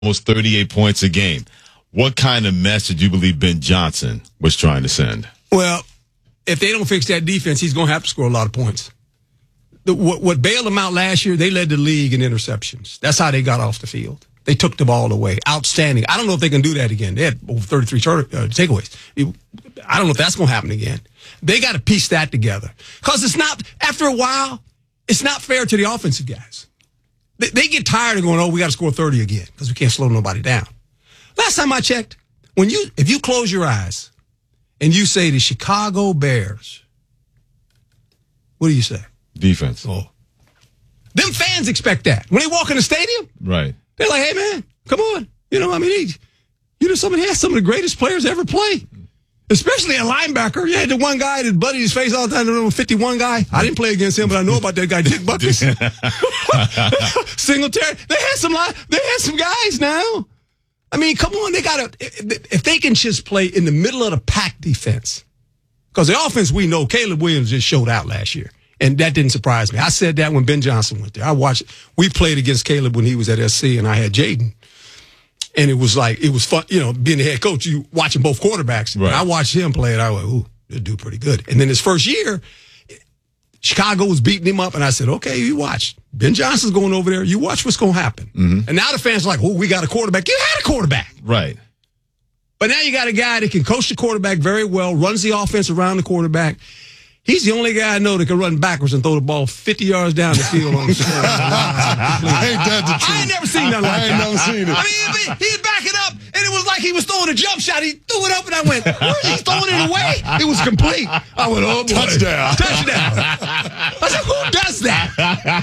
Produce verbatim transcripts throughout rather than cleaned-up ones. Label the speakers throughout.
Speaker 1: almost thirty-eight points a game. What kind of message do you believe Ben Johnson was trying to send?
Speaker 2: Well, if they don't fix that defense, he's going to have to score a lot of points. The, what, what bailed them out last year, they led the league in interceptions. That's how they got off the field. They took the ball away. Outstanding. I don't know if they can do that again. They had over thirty-three tur- uh, takeaways. It, I don't know if that's going to happen again. They got to piece that together. Because it's not, after a while, it's not fair to the offensive guys. They, they get tired of going, oh, we got to score thirty again because we can't slow nobody down. Last time I checked, when you if you close your eyes and you say the Chicago Bears, what do you say?
Speaker 1: Defense.
Speaker 2: Oh. Them fans expect that. When they walk in the stadium,
Speaker 1: right?
Speaker 2: They're like, hey, man, come on. You know, I mean, he, you know, somebody has some of the greatest players ever play. Especially a linebacker. You had the one guy that buddied his face all the time, the number fifty-one guy. I didn't play against him, but I know about that guy, Dick Buckus. Singletary. They had some li- They had some guys now. I mean, come on. They got to, if they can just play in the middle of the pack defense. Because the offense, we know, Caleb Williams just showed out last year. And that didn't surprise me. I said that when Ben Johnson went there. I watched, we played against Caleb when he was at S C, and I had Jaden. And it was like, it was fun, you know, being the head coach, you watching both quarterbacks. Right. And I watched him play, and I went, ooh, they'll do pretty good. And then his first year, Chicago was beating him up, and I said, okay, you watch. Ben Johnson's going over there. You watch what's going to happen. Mm-hmm. And now the fans are like, oh, we got a quarterback. You had a quarterback.
Speaker 1: Right.
Speaker 2: But now you got a guy that can coach the quarterback very well, runs the offense around the quarterback. He's the only guy I know that can run backwards and throw the ball fifty yards down the field on the field.
Speaker 3: Ain't that the truth?
Speaker 2: I ain't never seen nothing like
Speaker 3: I ain't
Speaker 2: that.
Speaker 3: never seen it.
Speaker 2: I mean, he'd back it up, and it was like he was throwing a jump shot. He threw it up, and I went, where's he throwing it away? It was complete. I went, oh, boy.
Speaker 3: Touchdown.
Speaker 2: Touchdown. I said, who does that?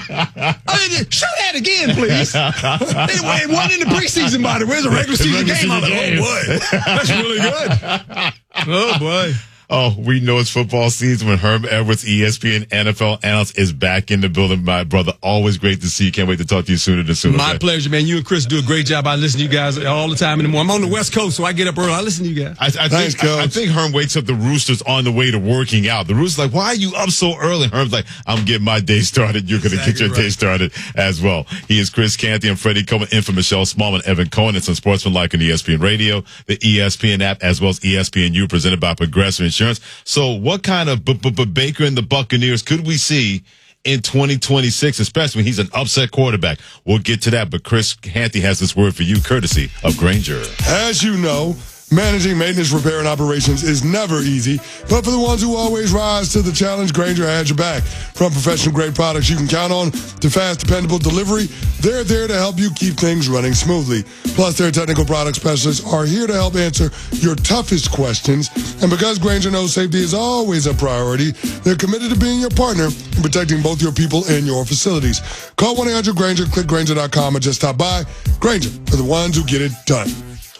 Speaker 2: I mean, show that again, please. They won in the preseason, by the way. It was a regular season
Speaker 1: regular
Speaker 2: game. I'm like,
Speaker 1: season
Speaker 2: oh, boy. That's really good. Oh, boy.
Speaker 1: Oh, we know it's football season when Herm Edwards, E S P N N F L analyst, is back in the building. My brother, always great to see you. Can't wait to talk to you sooner than sooner.
Speaker 2: My pleasure, man. You and Chris do a great job. I listen to you guys all the time in the morning. I'm on the West Coast, so I get up early. I listen to you guys.
Speaker 1: I, I,
Speaker 3: Thanks,
Speaker 1: think, I, I think Herm wakes up the Roosters on the way to working out. The Roosters like, why are you up so early? Herm's like, I'm getting my day started. You're going to exactly get your right. day started as well. He is Chris Canty and Freddie Coleman in for Michelle Smallman, Evan Cohen. It's on Sportsmanlike on E S P N Radio, the E S P N app, as well as E S P N U, presented by Progressive Insurance. So, what kind of b- b- b- Baker and the Buccaneers could we see in twenty twenty-six, especially when he's an upset quarterback? We'll get to that, but Chris Canty has this word for you, courtesy of Grainger.
Speaker 3: As you know, managing maintenance, repair, and operations is never easy, but for the ones who always rise to the challenge, Grainger has your back. From professional-grade products you can count on to fast, dependable delivery, they're there to help you keep things running smoothly. Plus, their technical product specialists are here to help answer your toughest questions. And because Grainger knows safety is always a priority, they're committed to being your partner in protecting both your people and your facilities. Call one eight hundred Grainger, click Grainger dot com, or just stop by. Grainger, for the ones who get it done.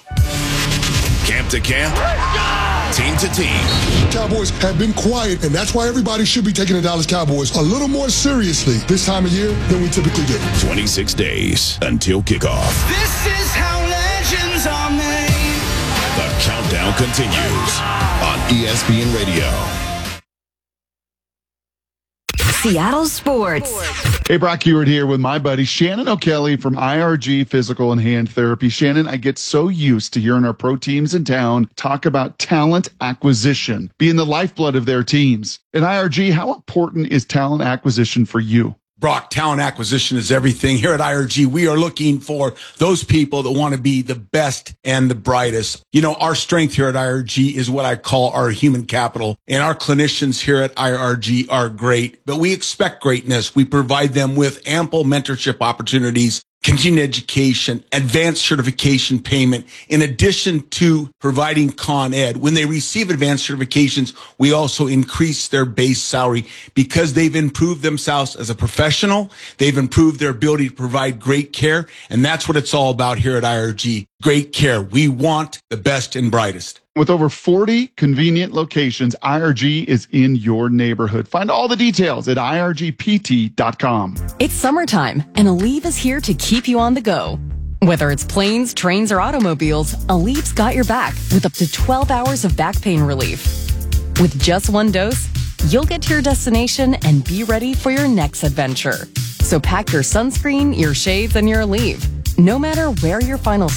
Speaker 4: Camp to camp, team to team.
Speaker 3: Cowboys have been quiet, and that's why everybody should be taking the Dallas Cowboys a little more seriously this time of year than we typically do.
Speaker 4: twenty-six days until kickoff.
Speaker 5: This is how legends are made.
Speaker 4: The countdown continues on E S P N Radio.
Speaker 6: Seattle Sports.
Speaker 7: Hey, Brock Ewart here with my buddy Shannon O'Kelly from I R G Physical and Hand Therapy. Shannon, I get so used to hearing our pro teams in town talk about talent acquisition, being the lifeblood of their teams. At I R G, how important is talent acquisition for you?
Speaker 8: Brock, talent acquisition is everything. Here at I R G, we are looking for those people that want to be the best and the brightest. You know, our strength here at I R G is what I call our human capital. And our clinicians here at I R G are great, but we expect greatness. We provide them with ample mentorship opportunities, continuing education, advanced certification payment, in addition to providing Con Ed. When they receive advanced certifications, we also increase their base salary because they've improved themselves as a professional. They've improved their ability to provide great care. And that's what it's all about here at I R G. Great care. We want the best and brightest.
Speaker 7: With over forty convenient locations, I R G is in your neighborhood. Find all the details at I R G P T dot com.
Speaker 6: It's summertime, and Aleve is here to keep you on the go. Whether it's planes, trains, or automobiles, Aleve's got your back with up to twelve hours of back pain relief. With just one dose, you'll get to your destination and be ready for your next adventure. So pack your sunscreen, your shades, and your Aleve. No matter where your final